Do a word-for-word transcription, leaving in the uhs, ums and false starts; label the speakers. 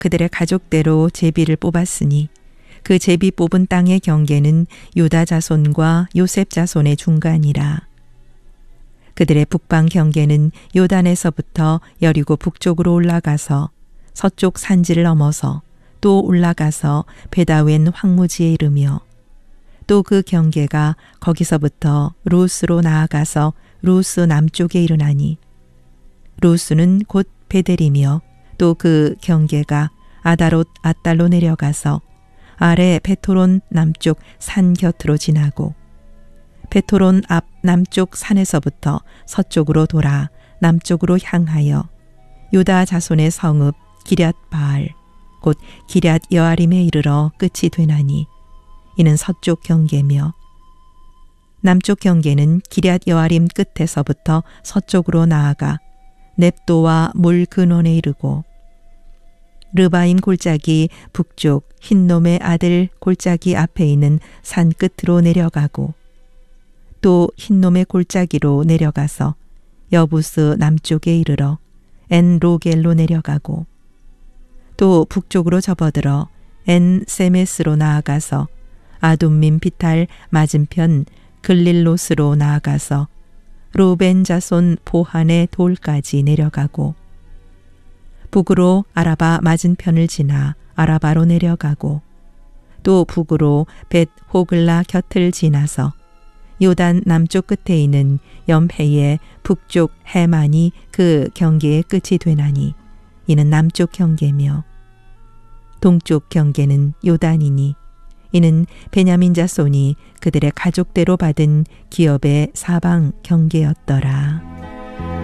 Speaker 1: 그들의 가족대로 제비를 뽑았으니 그 제비 뽑은 땅의 경계는 유다 자손과 요셉 자손의 중간이라. 그들의 북방 경계는 요단에서부터 여리고 북쪽으로 올라가서 서쪽 산지를 넘어서 또 올라가서 베다웬 황무지에 이르며 또 그 경계가 거기서부터 루스로 나아가서 루스 남쪽에 이르나니 루스는 곧 베델이며 또 그 경계가 아다롯 아달로 내려가서 아래 베토론 남쪽 산 곁으로 지나고 베토론 앞 남쪽 산에서부터 서쪽으로 돌아 남쪽으로 향하여 유다 자손의 성읍 기럇 바알 곧 기럇 여아림에 이르러 끝이 되나니 이는 서쪽 경계며 남쪽 경계는 기럇 여아림 끝에서부터 서쪽으로 나아가 넵도와 물 근원에 이르고 르바임 골짜기 북쪽 흰놈의 아들 골짜기 앞에 있는 산 끝으로 내려가고 또 흰놈의 골짜기로 내려가서 여부스 남쪽에 이르러 엔 로겔로 내려가고 또 북쪽으로 접어들어 엔 세메스로 나아가서 아둠민 비탈 맞은편 글릴롯으로 나아가서 루벤 자손 보한의 돌까지 내려가고 북으로 아라바 맞은편을 지나 아라바로 내려가고 또 북으로 벳 호글라 곁을 지나서 요단 남쪽 끝에 있는 염해의 북쪽 해만이 그 경계의 끝이 되나니 이는 남쪽 경계며 동쪽 경계는 요단이니 이는 베냐민 자손이 그들의 가족대로 받은 기업의 사방 경계였더라.